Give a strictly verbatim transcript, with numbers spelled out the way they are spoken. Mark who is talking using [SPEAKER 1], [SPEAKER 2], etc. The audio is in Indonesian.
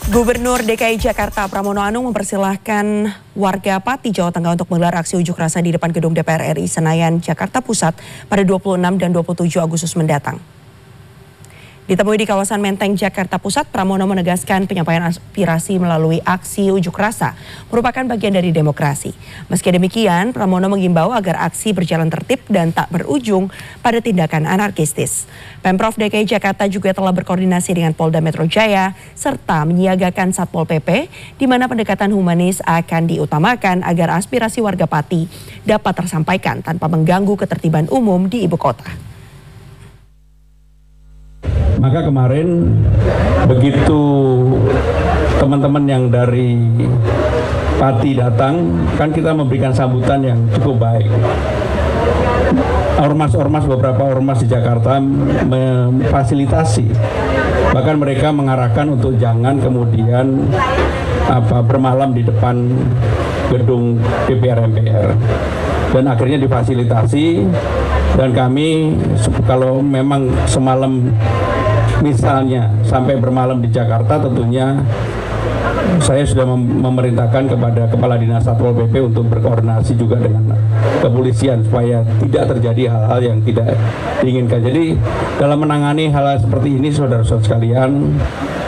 [SPEAKER 1] Gubernur D K I Jakarta Pramono Anung mempersilahkan warga Pati, Jawa Tengah untuk menggelar aksi unjuk rasa di depan gedung D P R R I Senayan, Jakarta Pusat pada dua puluh enam dan dua puluh tujuh Agustus mendatang. Ditemui di kawasan Menteng, Jakarta Pusat, Pramono menegaskan penyampaian aspirasi melalui aksi unjuk rasa merupakan bagian dari demokrasi. Meski demikian, Pramono mengimbau agar aksi berjalan tertib dan tak berujung pada tindakan anarkistis. Pemprov D K I Jakarta juga telah berkoordinasi dengan Polda Metro Jaya serta menyiagakan Satpol P P, di mana pendekatan humanis akan diutamakan agar aspirasi warga Pati dapat tersampaikan tanpa mengganggu ketertiban umum di ibu kota.
[SPEAKER 2] Maka kemarin begitu teman-teman yang dari Pati datang, kan kita memberikan sambutan yang cukup baik. Ormas-ormas, beberapa ormas di Jakarta memfasilitasi, bahkan mereka mengarahkan untuk jangan kemudian apa bermalam di depan gedung D P R M P R, dan akhirnya difasilitasi. Dan kami kalau memang semalam misalnya sampai bermalam di Jakarta, tentunya saya sudah mem memerintahkan kepada Kepala Dinas Satpol P P untuk berkoordinasi juga dengan kepolisian supaya tidak terjadi hal-hal yang tidak diinginkan. Jadi dalam menangani hal-hal seperti ini, saudara-saudara sekalian,